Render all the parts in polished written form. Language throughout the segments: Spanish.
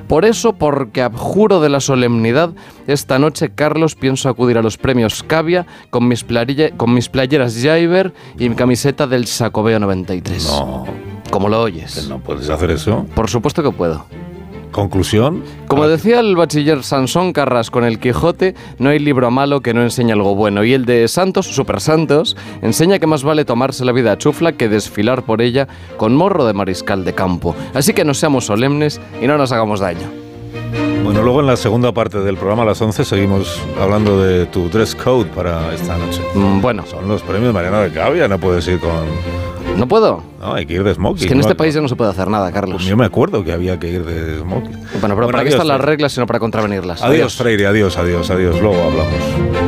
Por eso, porque abjuro de la solemnidad, esta noche, Carlos, pienso acudir a los premios Cavia con mis playeras Jaiber y mi camiseta del Xacobeo 93. No. ¿Cómo lo oyes? ¿No puedes hacer eso? Por supuesto que puedo. ¿Conclusión? Como decía el bachiller Sansón Carrasco en El Quijote, no hay libro malo que no enseñe algo bueno. Y el de Santos, Super Santos, enseña que más vale tomarse la vida a chufla que desfilar por ella con morro de mariscal de campo. Así que no seamos solemnes y no nos hagamos daño. Bueno, luego en la segunda parte del programa a las 11 seguimos hablando de tu dress code para esta noche. Bueno. Son los premios Mariano de Cavia, no puedes ir con... ¿No puedo? No, hay que ir de smoking. Es que en este país ya no se puede hacer nada, Carlos. Pues yo me acuerdo que había que ir de smoking. Bueno, pero ¿para qué están las reglas sino para contravenirlas? Adiós, Freire, adiós. Luego hablamos.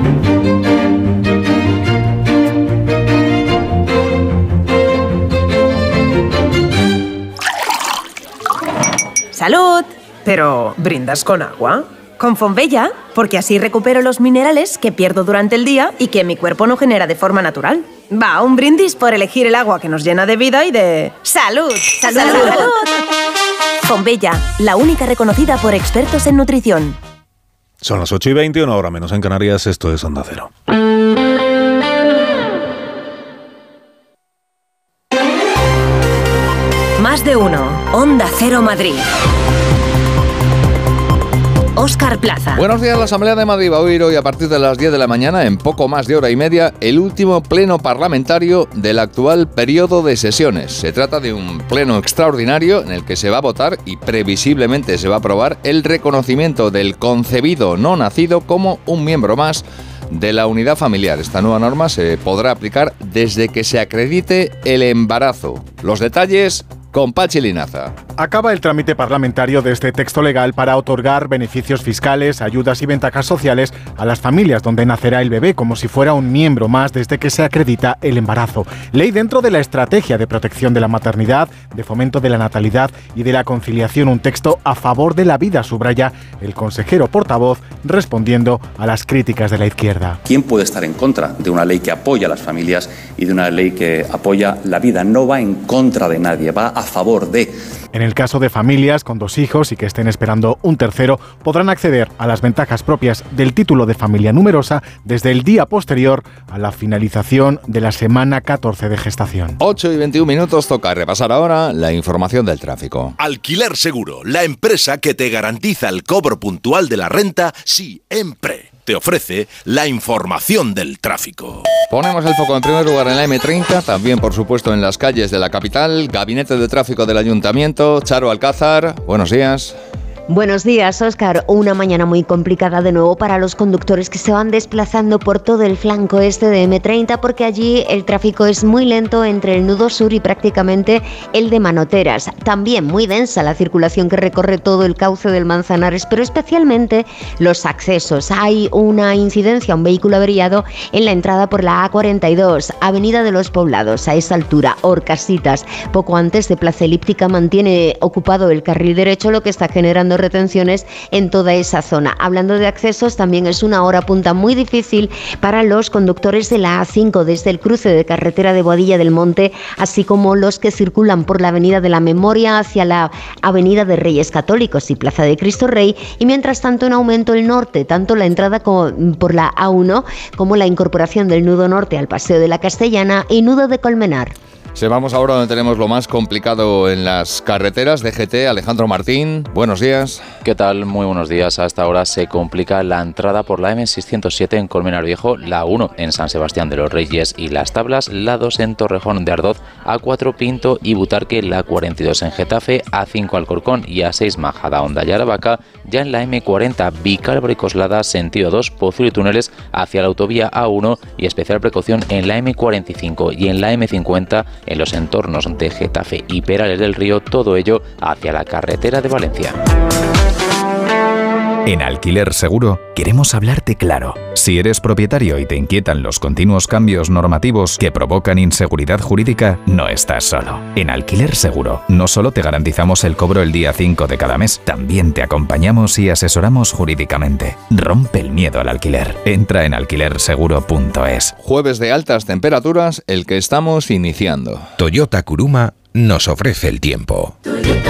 ¡Salud! Pero, ¿brindas con agua? Con Fonbella, porque así recupero los minerales que pierdo durante el día y que mi cuerpo no genera de forma natural. Va, un brindis por elegir el agua que nos llena de vida y de... ¡Salud! ¡Salud! ¡Salud! Fonbella, la única reconocida por expertos en nutrición. Son las 8:20, una hora menos en Canarias. Esto es Onda Cero. Más de uno. Onda Cero Madrid. Óscar Plaza. Buenos días. La Asamblea de Madrid va a oír hoy a partir de las 10 de la mañana, en poco más de hora y media, el último pleno parlamentario del actual periodo de sesiones. Se trata de un pleno extraordinario en el que se va a votar y previsiblemente se va a aprobar el reconocimiento del concebido no nacido como un miembro más de la unidad familiar. Esta nueva norma se podrá aplicar desde que se acredite el embarazo. Los detalles con Pachi Linaza. Acaba el trámite parlamentario de este texto legal para otorgar beneficios fiscales, ayudas y ventajas sociales a las familias donde nacerá el bebé como si fuera un miembro más desde que se acredita el embarazo. Ley dentro de la estrategia de protección de la maternidad, de fomento de la natalidad y de la conciliación, un texto a favor de la vida, subraya el consejero portavoz respondiendo a las críticas de la izquierda. ¿Quién puede estar en contra de una ley que apoya a las familias y de una ley que apoya la vida? No va en contra de nadie, va a favor de... En el caso de familias con 2 hijos y que estén esperando un tercero, podrán acceder a las ventajas propias del título de familia numerosa desde el día posterior a la finalización de la semana 14 de gestación. 8:21, toca repasar ahora la información del tráfico. Alquiler Seguro, la empresa que te garantiza el cobro puntual de la renta siempre. Te ofrece la información del tráfico. Ponemos el foco en primer lugar en la M30, también por supuesto en las calles de la capital. Gabinete de Tráfico del Ayuntamiento, Charo Alcázar, buenos días. Buenos días, Óscar. Una mañana muy complicada de nuevo para los conductores que se van desplazando por todo el flanco este de M30, porque allí el tráfico es muy lento entre el nudo sur y prácticamente el de Manoteras. También muy densa la circulación que recorre todo el cauce del Manzanares, pero especialmente los accesos. Hay una incidencia, un vehículo averiado en la entrada por la A42, Avenida de los Poblados. A esa altura, Orcasitas, poco antes de Plaza Elíptica, mantiene ocupado el carril derecho, lo que está generando retenciones en toda esa zona. Hablando de accesos, también es una hora punta muy difícil para los conductores de la A5 desde el cruce de carretera de Boadilla del Monte, así como los que circulan por la Avenida de la Memoria hacia la Avenida de Reyes Católicos y Plaza de Cristo Rey, y mientras tanto en aumento el norte, tanto la entrada por la A1 como la incorporación del nudo norte al Paseo de la Castellana y nudo de Colmenar. Se vamos ahora donde tenemos lo más complicado en las carreteras. DGT, Alejandro Martín, buenos días. ¿Qué tal? Muy buenos días. Hasta ahora se complica la entrada por la M607 en Colmenar Viejo, la 1 en San Sebastián de los Reyes y Las Tablas, la 2 en Torrejón de Ardoz, A4 Pinto y Butarque, la 42 en Getafe, A5 Alcorcón y A6 Majada Honda y Aravaca. Ya en la M40 Vicálvaro y Coslada, sentido 2, Pozuelo y Túneles hacia la autovía A1 y especial precaución en la M45 y en la M50 en los entornos de Getafe y Perales del Río, todo ello hacia la carretera de Valencia. En Alquiler Seguro queremos hablarte claro. Si eres propietario y te inquietan los continuos cambios normativos que provocan inseguridad jurídica, no estás solo. En Alquiler Seguro no solo te garantizamos el cobro el día 5 de cada mes, también te acompañamos y asesoramos jurídicamente. Rompe el miedo al alquiler. Entra en alquilerseguro.es. Jueves de altas temperaturas, el que estamos iniciando. Toyota Kuruma nos ofrece el tiempo.